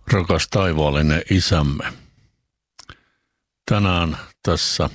Rakas taivaallinen Isämme, tänään tässä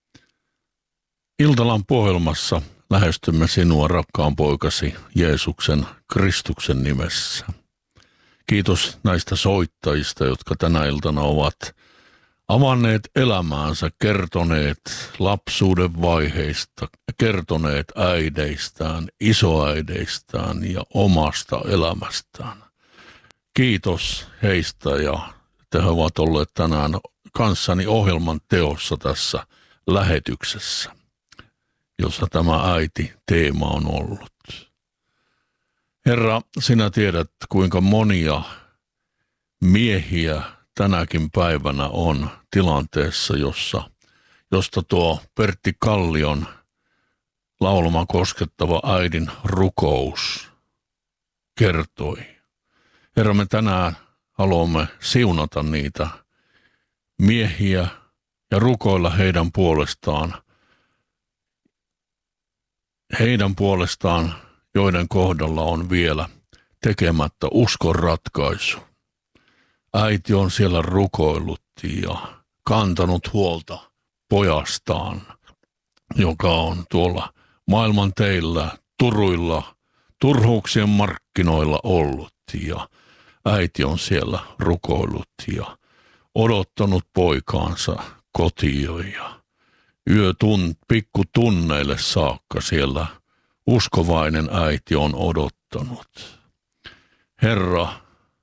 Iltalampu-ohjelmassa lähestymme sinua, rakkaan poikasi Jeesuksen Kristuksen nimessä. Kiitos näistä soittajista, jotka tänä iltana ovat avanneet elämäänsä, kertoneet lapsuuden vaiheista, kertoneet äideistään, isoäideistään ja omasta elämästään. Kiitos heistä ja he ovat olleet tänään kanssani ohjelman teossa tässä lähetyksessä, jossa tämä äiti-teema on ollut. Herra, sinä tiedät, kuinka monia miehiä tänäkin päivänä on tilanteessa, josta tuo Pertti Kallion laulama koskettava äidin rukous kertoi. Herra, me tänään haluamme siunata niitä miehiä ja rukoilla heidän puolestaan, joiden kohdalla on vielä tekemättä uskon ratkaisu. Äiti on siellä rukoillut ja kantanut huolta pojastaan, joka on tuolla maailman teillä, turuilla, turhuuksien markkinoilla ollut, ja äiti on siellä rukoillut ja odottanut poikaansa kotiin ja pikkutunneille saakka siellä uskovainen äiti on odottanut. Herra,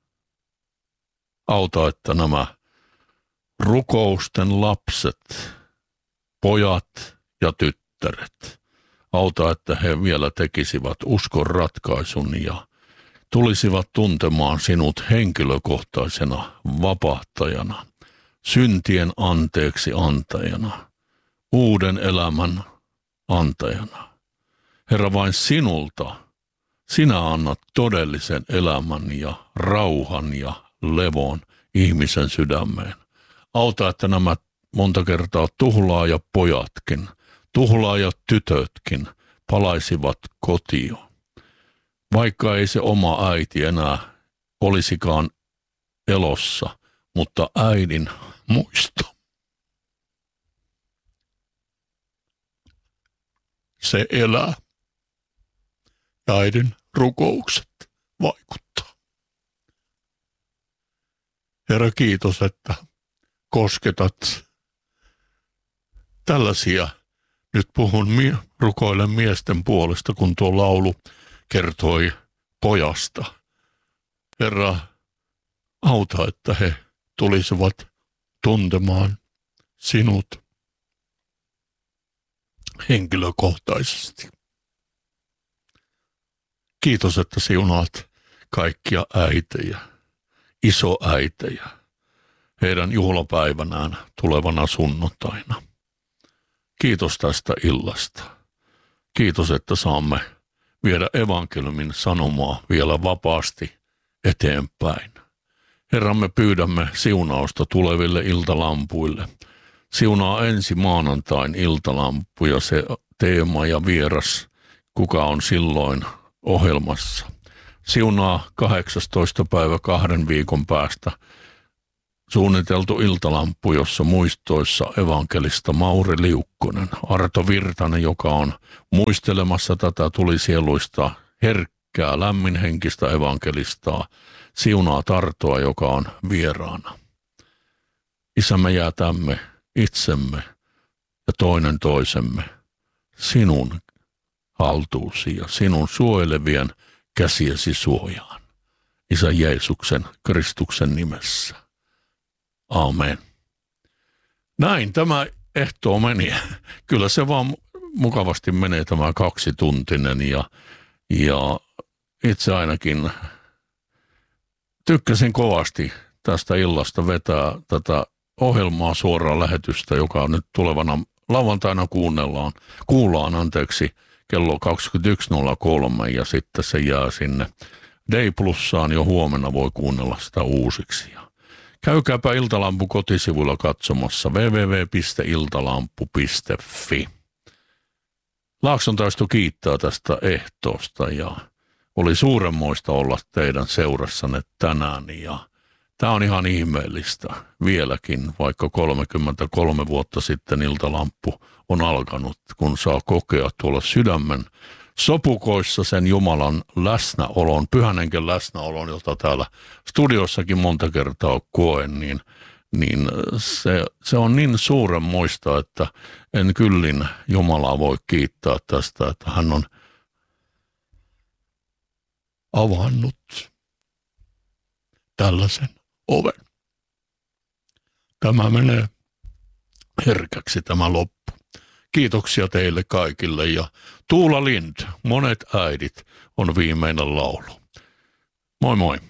auta, että nämä rukousten lapset, pojat ja tyttäret, auta, että he vielä tekisivät uskon ratkaisun ja tulisivat tuntemaan sinut henkilökohtaisena vapahtajana, syntien anteeksi antajana, uuden elämän antajana. Herra, vain sinulta sinä annat todellisen elämän ja rauhan ja levon ihmisen sydämeen. Auta, että nämä monta kertaa tuhlaajapojatkin, tuhlaajatytötkin palaisivat kotiin. Vaikka ei se oma äiti enää olisikaan elossa, mutta äidin muisto. Se elää. Äidin rukoukset vaikuttaa. Herra, kiitos, että kosketat tällaisia. Nyt rukoilen miesten puolesta, kun tuo laulu kertoi pojasta. Herra, auta, että he tulisivat tuntemaan sinut henkilökohtaisesti. Kiitos, että siunaat kaikkia äitejä, isoäitejä, heidän juhlapäivänään tulevana sunnuntaina. Kiitos tästä illasta. Kiitos, että saamme viedä evankeliumin sanomaa vielä vapaasti eteenpäin. Herra, me pyydämme siunausta tuleville iltalampuille. Siunaa ensi maanantain iltalampu ja se teema ja vieras, kuka on silloin ohjelmassa. Siunaa 18. päivä 2 viikon päästä suunniteltu iltalampu, jossa muistoissa evankelista Mauri Liukkonen, Arto Virtanen, joka on muistelemassa tätä tulisieluista herkkää, lämminhenkistä evankelistaa, siunaa Tartoa, joka on vieraana. Isä, me jätämme itsemme ja toinen toisemme sinun haltuusi ja sinun suojelevien käsiesi suojaan. Isä Jeesuksen, Kristuksen nimessä. Aamen. Näin tämä ehtoo meni. Kyllä se vaan mukavasti menee tämä 2-tuntinen ja itse ainakin tykkäsin kovasti tästä illasta vetää tätä ohjelmaa suoraan lähetystä, joka nyt tulevana lauantaina kuullaan kello 21.03 ja sitten se jää sinne Day Plussaan jo huomenna voi kuunnella sitä uusiksi. Käykääpä Iltalampu kotisivuilla katsomassa www.iltalampu.fi. Laaksontoisto kiittää tästä ehtoosta ja oli suuremmoista olla teidän seurassanne tänään ja Tämä on ihan ihmeellistä vieläkin, vaikka 33 vuotta sitten iltalamppu on alkanut, kun saa kokea tuolla sydämen sopukoissa sen Jumalan läsnäolon, Pyhän Hengen läsnäolon, jota täällä studiossakin monta kertaa koen, niin se on niin suuren muista, että en kyllin Jumalaa voi kiittää tästä, että hän on avannut tällaisen oven. Tämä menee herkäksi tämä loppu. Kiitoksia teille kaikille ja Tuula Lind, Monet äidit on viimeinen laulu. Moi moi.